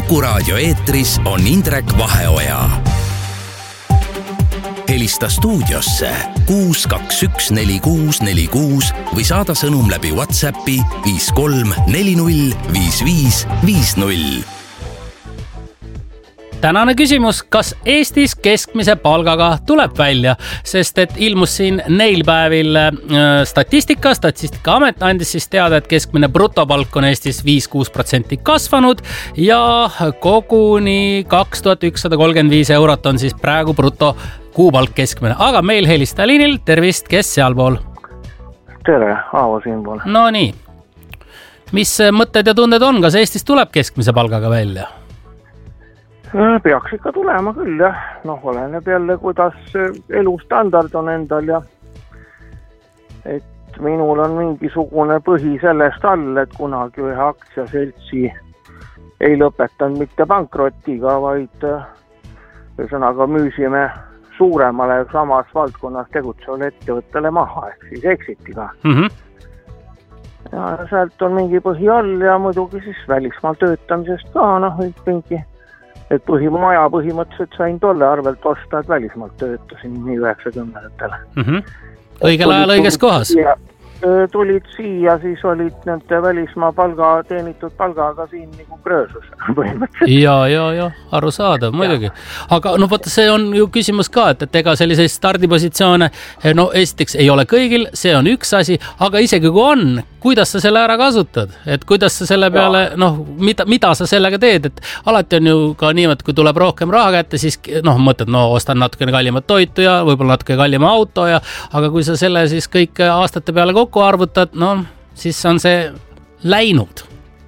Kuku Raadio eetris on Indrek Vaheoja. Helista stuudiosse 6214646 või saada sõnum läbi WhatsAppi 53405550. Tänane küsimus, kas Eestis keskmise palgaga tuleb välja, sest et ilmus siin neil päevil Statistikaamet andis siis teada, et keskmine brutopalk on Eestis 5-6% kasvanud ja koguni 2135 eurot on siis praegu bruto kuupalk keskmine. Aga meil helista liinil, tervist, kes sealpool? Tere, Aavo siinpool. No nii, mis mõtted ja tunded on, kas Eestis tuleb keskmise palgaga välja? Peaks ikka tulema küll, jah. Oleneb jälle, kuidas elustandard on endal ja et minul on mingisugune põhi sellest all, et kunagi ühe aktsiaseltsi ei lõpetanud mitte pankrotiga, vaid ühesõnaga müüsime suuremale samas valdkonnas tegutsevale ettevõttele maha, ehk siis exitiga. Ja sealt on mingi põhi all ja muidugi siis välismaal töötamisest ka, mingi et maja põhimõtteliselt sain tolle arvelt osta, et välismaalt töötasin nii 90-ndatele. Õigel ajal õiges kohas. Tulid siia, siis olid nende välismaa teenitud palgaga siin nagu kröösus. Ja, arusaadav, muidugi. Aga võtta, see on ju küsimus ka, et ega selliseid stardipositsioone, esiteks ei ole kõigil, see on üks asi, aga isegi kui on, kuidas sa selle ära kasutad? Et kuidas sa selle peale, mida sa sellega teed? Et alati on ju ka niimoodi, kui tuleb rohkem raha kätte, siis mõtled, ostan natukene kallimat toitu ja võib-olla natuke kallima auto aga kui sa selle siis kõik aastate peale kokku arvutad, siis on see läinud.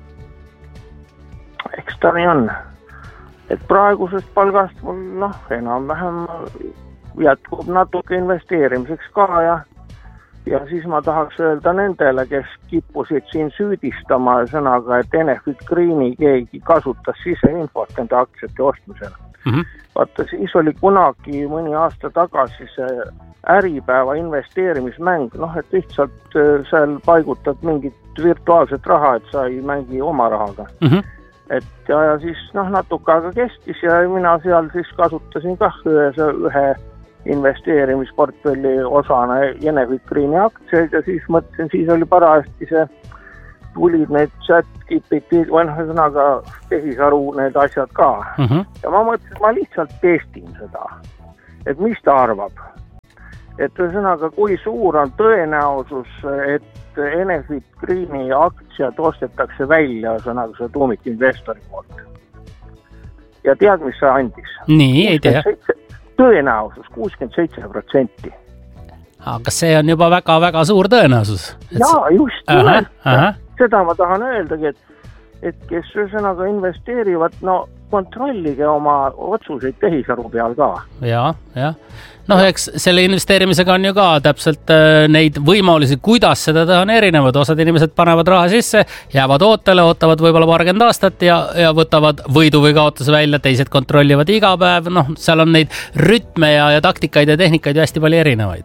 Eks ta nii on. Et praegusest palgast mul enam-vähem jätkub natuke investeerimiseks ka ja siis ma tahaks öelda nendele, kes kippusid siin süüdistama sõnaga, et Enefit Greeni keegi kasutas siseinfot nende aktsiate ostmisel. Vaata, siis oli kunagi mõni aasta tagasi see Äripäeva investeerimismäng, et lihtsalt seal paigutad mingit virtuaalset raha, et sa ei mängi oma rahaga. Et ja siis natuke aega kestis ja mina seal siis kasutasin ka ühe investeerimisportfelli osana Enefit Greeni aktsiaid ja siis mõtlesin, siis oli parajasti tulid need chat-GPT ühesõnaga tehisaru need asjad ka. Ja ma mõtlesin, ma lihtsalt testin seda, et mis ta arvab. Et ühesõnaga, kui suur on tõenäosus, et Enefit Greeni aktsiad ostetakse välja ühesõnaga see tuumikinvestori poolt. Ja tead, mis see andis? Nii, ei tea. Tõenäosus 67%. Aga see on juba väga-väga suur tõenäosus. Jaa, just. Seda ma tahan öeldagi, et kes ühesõnaga investeerivad, kontrollige oma otsuseid tehisaru peal ka. Ja. Eks selle investeerimisega on ju ka täpselt neid võimalusi, kuidas seda teha on erinevad. Osad inimesed panevad raha sisse, jäävad ootele, ootavad võib-olla 20 aastat ja võtavad võidu või kaotuse välja, teised kontrollivad iga päev. Seal on neid rütme ja taktikaid ja tehnikaid hästi palju erinevaid.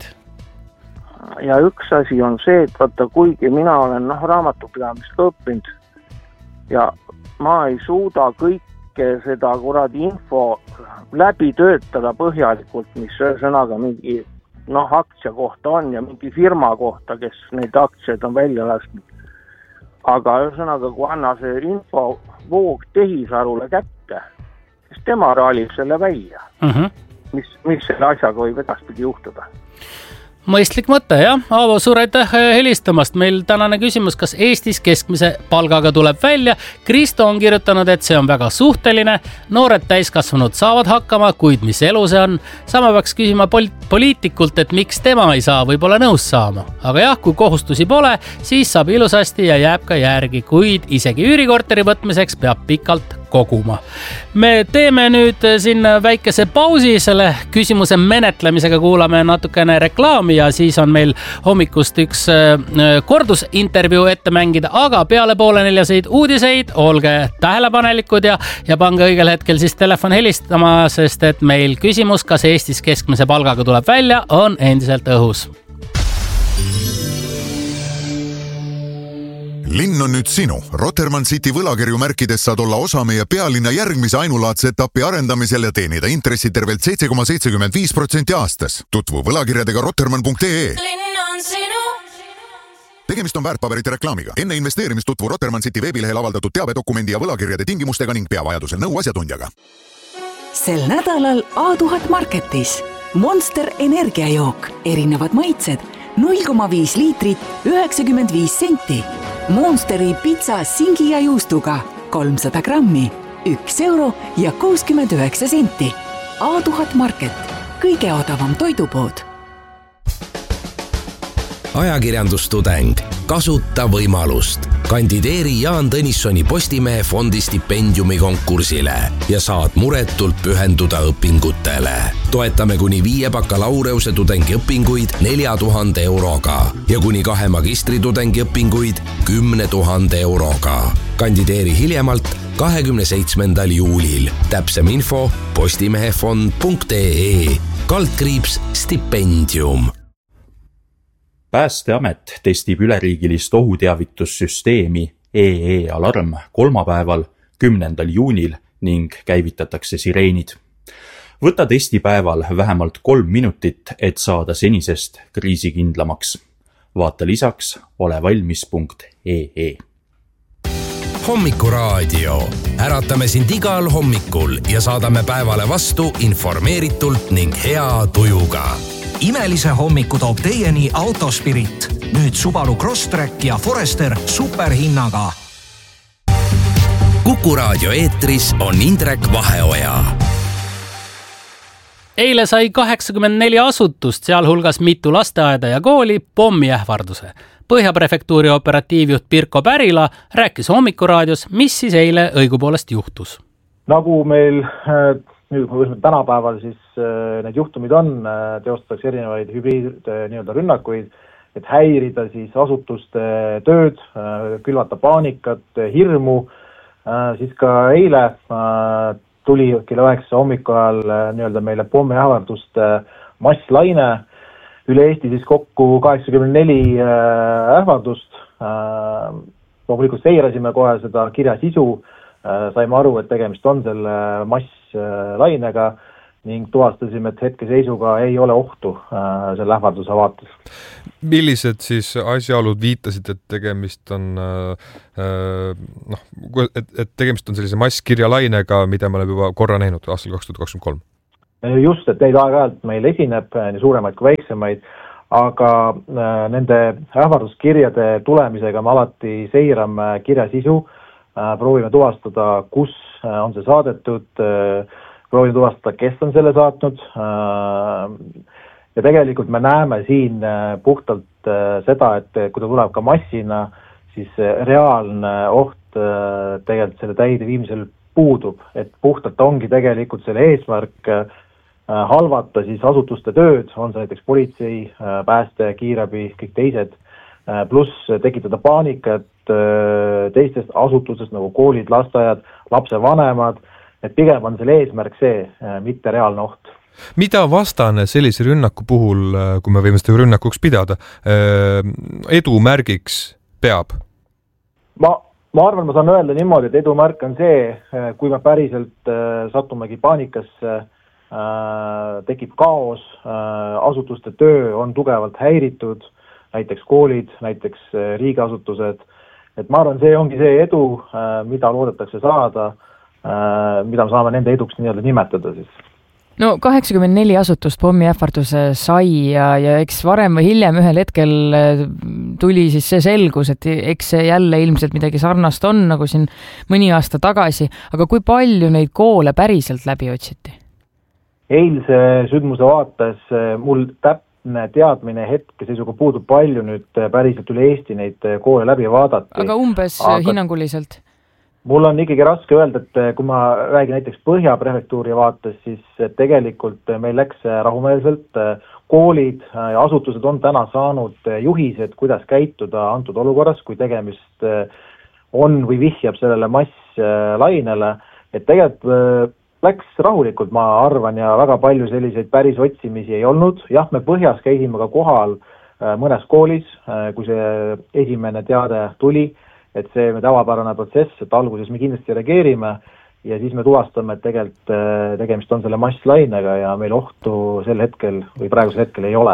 Ja üks asi on see, et vaata, kuigi mina olen raamatupidamist õppinud ja ma ei suuda kõike seda info läbi töötada põhjalikult, mis sõnaga mingi aktsia kohta on ja mingi firma kohta, kes neid aktsiaid on välja lasknud. Aga sõnaga, kui anna see info voog tehisarule kätte, siis tema raalib selle välja. Mis selle asjaga võib edaspidi juhtuda? Mõistlik mõte, jah. Aavo, suur aitäh helistamast. Meil tänane küsimus, kas Eestis keskmise palgaga tuleb välja. Kristo on kirjutanud, et see on väga suhteline. Noored täiskasvanud saavad hakkama, kuid mis elu see on? Sama peaks küsima poliitikult, et miks tema ei saa võib-olla nõus saama. Aga jah, kui kohustusi pole, siis saab ilusasti ja jääb ka järgi, kuid isegi üürikorteri võtmiseks peab pikalt koguma. Me teeme nüüd siin väikese pausi, selle küsimuse menetlemisega kuulame natukene reklaami ja siis on meil hommikust üks kordusintervjuu ette mängida, aga peale 3:30 uudiseid, olge tähelepanelikud ja pange õigel hetkel siis telefon helistama, sest et meil küsimus, kas Eestis keskmise palgaga tuleb välja, on endiselt õhus. Linn on nüüd sinu. Rotermann City võlakirju märkides saad olla osa meie pealinna järgmise ainulaadse etapi arendamisel ja teenida intressi tervelt 7,75% aastas. Tutvu võlakirjadega rotermann.ee. Linn on sinu. Tegemist on väärtpaberite reklaamiga. Enne investeerimist tutvu Rotermann City veebilehel avaldatud teabedokumendi ja võlakirjade tingimustega ning pea vajadusel nõu asjatundjaga. Sel nädalal A1000 Marketis Monster energiajook, erinevad maitsed, 0,5 liitrit, 95 senti. Monsteri pitsa singi ja juustuga 300 grammi, 1 euro ja 69 senti. A1000 Market, kõige odavam toidupood. Ajakirjandustudeng, kasuta võimalust. Kandideeri Jaan Tõnissoni Postimehe fondi stipendiumi konkursile ja saad muretult pühenduda õpingutele. Toetame kuni 5 bakalaureuse tudengiõpinguid 4000 euroga ja kuni 2 magistritudengi õpinguid 10 000 euroga. Kandideeri hiljemalt 27. juulil. Täpsem info postimehefond.ee /stipendium. Päästeamet testib üleriigilist ohuteavitussüsteemi EE-alarm kolmapäeval 10. juunil ning käivitatakse sireenid. Võta testipäeval vähemalt 3 minutit, et saada senisest kriisikindlamaks. Vaata lisaks olevalmis.ee. Hommikuraadio. Äratame sind igal hommikul ja saadame päevale vastu informeeritult ning hea tujuga. Imelise hommiku toob teieni Autospirit. Nüüd Subaru Crosstrek ja Forester superhinnaga. Kuku Raadio eetris on Indrek Vaheoja. Eile sai 84 asutust, sealhulgas mitu lasteaeda ja kooli pommiähvarduse. Põhjaprefektuuri operatiivjuht Pirko Pärila rääkis Hommikuraadios, mis siis eile õigupoolest juhtus. Nagu meil nüüd tänapäeval siis need juhtumid on, teostatakse erinevaid rünnakuid, et häirida siis asutuste tööd, külvata paanikat, hirmu. Siis ka eile tuli kella 9 hommikul meile pommiähvarduste masslaine. Üle Eesti siis kokku 84 ähvardust. Loomulikult seirasime kohe seda kirja sisu. Saime aru, et tegemist on selle masslainega ning tuvastasime, et hetkeseisuga ei ole ohtu selle ähvarduse vaates. Millised siis asjaolud viitasid, et tegemist on et tegemist on sellise masskirjalainega, mida me oleme juba korra näinud aastal 2023? Just, et neid aeg-ajalt meil esineb, nii suuremaid kui väiksemaid, aga nende ähvarduskirjade tulemisega me alati seirame kirja sisu, proovime tuvastada, kus on see saadetud, proovime tuvastada, kes on selle saatnud. Ja tegelikult me näeme siin puhtalt seda, et kui ta tuleb ka massina, siis reaalne oht tegelikult selle täide viimisel puudub. Et puhtalt ongi tegelikult selle eesmärk halvata siis asutuste tööd, on see näiteks politsei, pääste, kiirabi, kõik teised, pluss tekitada paanikat teistest asutustest nagu koolid, lasteaiad, lapsevanemad, et pigem on selle eesmärk see, mitte reaalne oht. Mida vastane sellise rünnaku puhul, kui me võime seda rünnakuks pidada, edumärgiks peab? Ma arvan, ma saan öelda niimoodi, et edumärk on see, kui me päriselt satumegi paanikasse, tekib kaos, asutuste töö on tugevalt häiritud, näiteks koolid, näiteks riigiasutused. Et ma arvan, see ongi see edu, mida loodetakse saada, mida me saame nende eduks nimetada siis. No 84 asutust pommiähvarduse sai ja eks varem või hiljem ühel hetkel tuli siis see selgus, et eks see jälle ilmselt midagi sarnast on, nagu siin mõni aasta tagasi, aga kui palju neid koole päriselt läbi otsiti? Eilse sündmuse vaates mul täpne teadmine hetkeseisuga puudub palju nüüd päriselt üle Eesti neid koole läbi vaadati. Aga umbes hinnanguliselt? Mul on ikkagi raske öelda, et kui ma räägin näiteks Põhjaprefektuuri vaates, siis tegelikult meil läks rahumeelselt. Koolid ja asutused on täna saanud juhised, kuidas käituda antud olukorras, kui tegemist on või vihjab sellele masslainele. Et tegelikult läks rahulikult, ma arvan, ja väga palju selliseid päris otsimisi ei olnud. Jah, me Põhjas käisime ka kohal mõnes koolis, kui see esimene teade tuli. et see tavapärane protsess, et alguses me kindlasti reageerime ja siis me tuvastame, et tegelikult tegemist on selle masslainega ja meil ohtu sel hetkel või praegusel hetkel ei ole.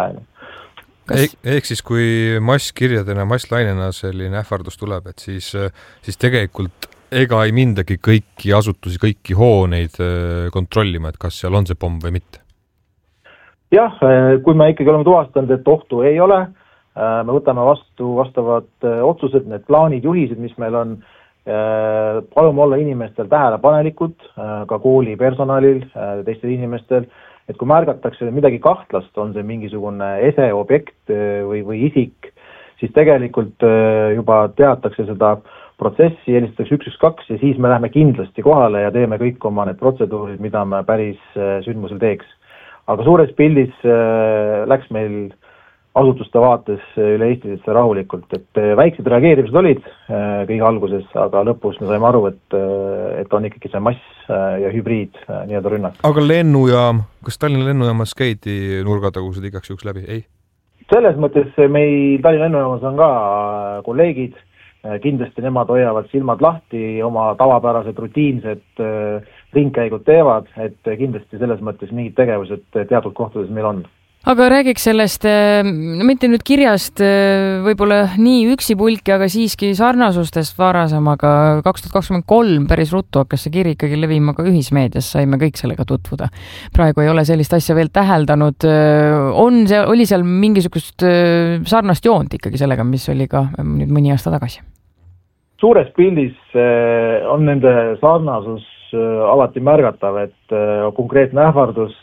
Ehk siis, kui masskirjadena, masslainena selline ähvardus tuleb, et siis tegelikult ega ei mindagi kõiki asutusi, kõiki hooneid kontrollima, et kas seal on see pomm või mitte? Jah, kui me ikkagi oleme tuvastanud, et ohtu ei ole, me võtame vastu vastavad otsused, need plaanid, juhised, mis meil on, palume olla inimestel tähelepanelikud, ka kooli personalil, teistel inimestel, et kui märgatakse midagi kahtlast, on see mingisugune eseobjekt või isik, siis tegelikult juba teatakse seda protsessi, helistatakse 112 ja siis me lähme kindlasti kohale ja teeme kõik oma need protseduurid, mida me päris sündmusel teeks. Aga suures pildis läks meil asutuste vaates üle Eestisse rahulikult, et väiksed reageerimised olid kõige alguses, aga lõpus me saime aru, et on ikkagi see mass ja hübriid nii-öelda rünnak. Aga lennujaam, kas Tallinna lennujaamas käidi nurgatagused igaks juhuks läbi? Ei? Selles mõttes meil Tallinna lennujaamas on ka kolleegid, kindlasti nemad hoiavad silmad lahti, oma tavapärased rutiinsed ringkäigud teevad, et kindlasti selles mõttes mingid tegevused teatud kohtades meil on. Aga räägiks sellest, mitte nüüd kirjast võib-olla nii üksipulki, aga siiski sarnasustest varasemaga 2023 päris ruttu hakkas see kiri ikkagi levima ka ühismeedias, saime kõik sellega tutvuda. Praegu ei ole sellist asja veel täheldanud. Oli seal mingisugust sarnast joont ikkagi sellega, mis oli ka nüüd mõni aasta tagasi? Suures pildis on nende sarnasus alati märgatav, et konkreetne ähvardus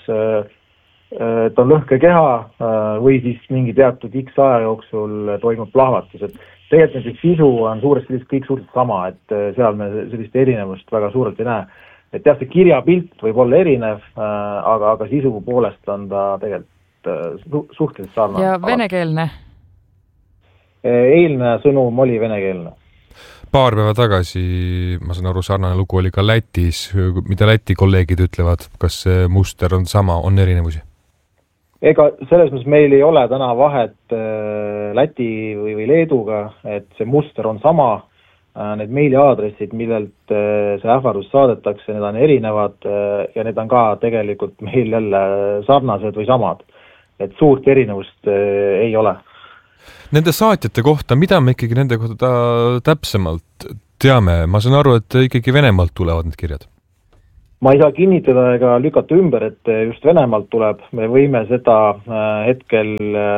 et on lõhke keha või siis mingi teatud X aja jooksul toimub plahvatus. Et tegelikult näiteks sisu on suuresti kõik suurelt sama, et seal me sellist erinevust väga suurelt ei näe. Et jah, see kirjapilt võib olla erinev, aga sisu poolest on ta tegelikult suhteliselt sarnane. Ja venekeelne? Eilne sõnum oli venekeelne. Paar päeva tagasi, ma saan aru, sarnane lugu oli ka Lätis. Mida Läti kolleegid ütlevad, kas see muster on sama, on erinevusi? Ega selles mõttes meil ei ole täna vahet Läti või Leeduga, et see muster on sama. Need meiliaadressid, millelt see ähvardus saadetakse, need on erinevad ja need on ka tegelikult meil jälle sarnased või samad. Et suurt erinevust ei ole. Nende saatjate kohta, mida me ikkagi nende kohta täpsemalt teame? Ma saan aru, et ikkagi Venemaalt tulevad need kirjad. Ma ei saa kinnitada ega lükata ümber, et just Venemaalt tuleb. Me võime seda hetkel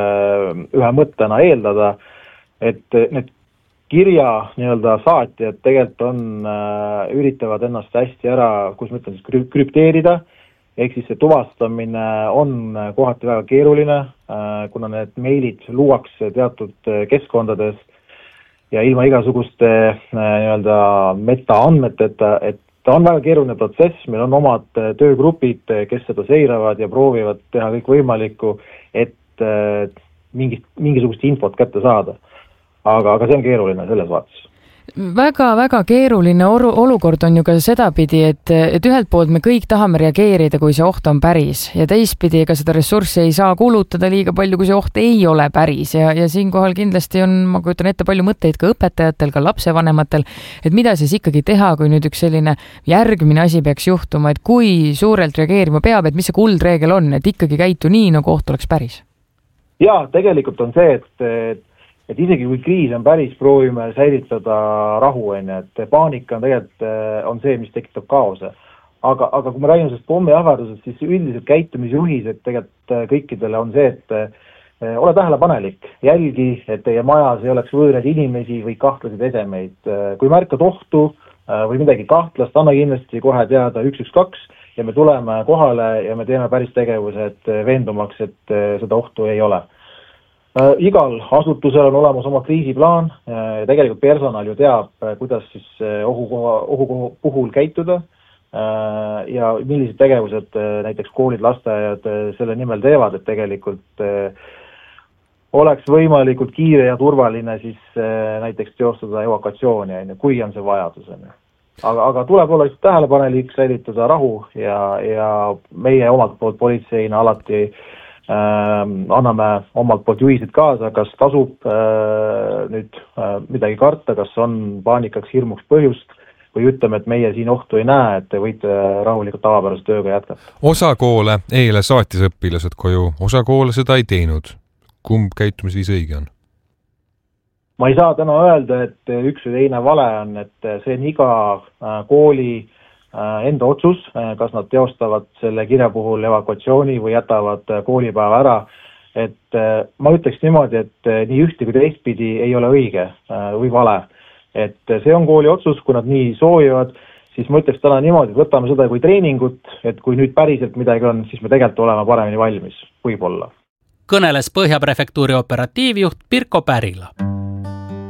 ühe mõttena eeldada, et need kirja nii-öelda saatjad tegelikult üritavad ennast hästi ära, kus ma ütlen, siis krüpteerida, ehk siis see tuvastamine on kohati väga keeruline, kuna need meilid luuakse teatud keskkondades ja ilma igasuguste nii-öelda metaandmeteta, et ta on väga keeruline protsess, meil on omad töögrupid, kes seda seiravad ja proovivad teha kõik võimalikku, et mingisugust infot kätte saada. Aga see on keeruline selles vaates. Väga-väga keeruline olukord on ju ka sedapidi, et ühelt poolt me kõik tahame reageerida, kui see oht on päris ja teistpidi, ega seda ressurssi ei saa kulutada liiga palju, kui see oht ei ole päris ja siinkohal kindlasti on, ma kujutan ette, palju mõtteid ka õpetajatel, ka lapsevanematel, et mida siis ikkagi teha, kui nüüd üks selline järgmine asi peaks juhtuma, et kui suurelt reageerima peab, et mis see kuldreegel on, et ikkagi käitu nii, nagu oht oleks päris? Jaa, tegelikult on see, et isegi kui kriis on päris, proovime säilitada rahu, et paanika on tegelikult on see, mis tekitab kaose. Aga kui me räägime sellest pommiähvardusest, siis üldiselt käitumisjuhised tegelikult kõikidele on see, et ole tähelepanelik, jälgi, et teie majas ei oleks võõraid inimesi või kahtlaseid esemeid. Kui märkad ohtu või midagi kahtlast, anna kindlasti kohe teada 112 ja me tuleme kohale ja me teeme päris tegevused veendumaks, et seda ohtu ei ole. Igal asutusel on olemas oma kriisiplaan ja tegelikult personal ju teab, kuidas siis ohu puhul käituda ja millised tegevused näiteks koolid, lasteaiad selle nimel teevad, et tegelikult oleks võimalikult kiire ja turvaline siis näiteks teostada evakuatsiooni, kui on see vajadus. Aga tuleb olla tähelepanelik, säilitada rahu ja meie omalt poolt politseina alati anname omalt poolt juhised kaasa, kas tasub nüüd midagi karta, kas on paanikaks hirmuks põhjust või ütleme, et meie siin ohtu ei näe, et te võite rahulikult tavapärase tööga jätkata. Osa koole eile saatis õpilased koju, osa koole seda ei teinud. Kumb käitumisviis õige on? Ma ei saa täna öelda, et üks või teine vale on, et see on iga kooli enda otsus, kas nad teostavad selle kirja puhul evakuatsiooni või jätavad koolipäeva ära. Et ma ütleks niimoodi, et nii ühte kui teistpidi ei ole õige või vale. Et see on kooli otsus, kui nad nii soovivad, siis ma ütleks täna niimoodi, et võtame seda kui treeningut, et kui nüüd päriselt midagi on, siis me tegelikult oleme paremini valmis, võib-olla. Kõneles Põhja prefektuuri operatiivjuht Pirko Pärila.